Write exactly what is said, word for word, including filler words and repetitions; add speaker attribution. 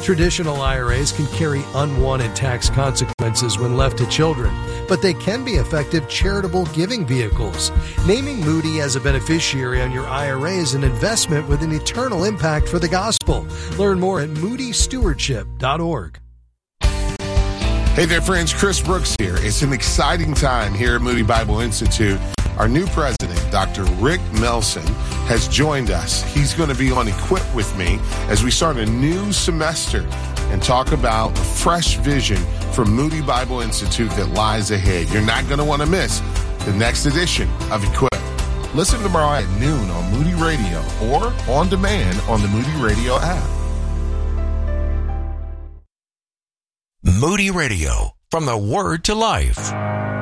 Speaker 1: Traditional I R As can carry unwanted tax consequences when left to children, but they can be effective charitable giving vehicles. Naming Moody as a beneficiary on your I R A is an investment with an eternal impact for the gospel. Learn more at moody stewardship dot org.
Speaker 2: Hey there, friends. Chris Brooks here. It's an exciting time here at Moody Bible Institute. Our new president, Doctor Rick Melson, has joined us. He's going to be on Equip With Me as we start a new semester and talk about a fresh vision for Moody Bible Institute that lies ahead. You're not going to want to miss the next edition of Equip. Listen tomorrow at noon on Moody Radio or on demand on the Moody Radio app.
Speaker 3: Moody Radio, from the Word to Life.